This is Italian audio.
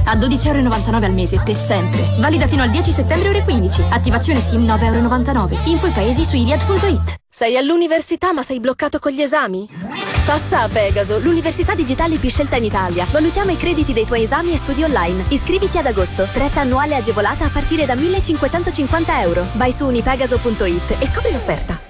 a 12,99 € al mese per sempre. Valida fino al 10 settembre ore 15. Attivazione SIM 9,99 €. Info e paesi su iliad.it. Sei all'università ma sei bloccato con gli esami? Passa a Pegaso, l'università digitale più scelta in Italia. Valutiamo i crediti dei tuoi esami e studi online. Iscriviti ad agosto. Retta annuale agevolata a partire da 1.550 €. Vai su unipegaso.it e scopri l'offerta.